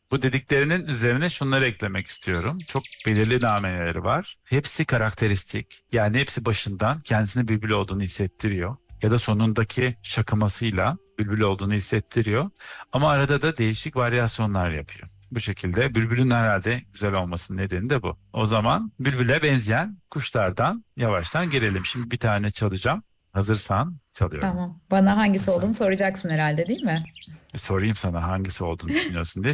Bu dediklerinin üzerine şunları eklemek istiyorum. Çok belirli nameleri var. Hepsi karakteristik. Yani hepsi başından kendisine bülbül olduğunu hissettiriyor. Ya da sonundaki şakımasıyla bülbül olduğunu hissettiriyor. Ama arada da değişik varyasyonlar yapıyor. Bu şekilde bülbülün herhalde güzel olmasının nedeni de bu. O zaman bülbüle benzeyen kuşlardan yavaştan gelelim. Şimdi bir tane çalacağım. Hazırsan çalıyorum. Tamam. Bana hangisi olduğunu Hazırsan. soracaksın herhalde, değil mi? Bir sorayım sana hangisi olduğunu düşünüyorsun diye.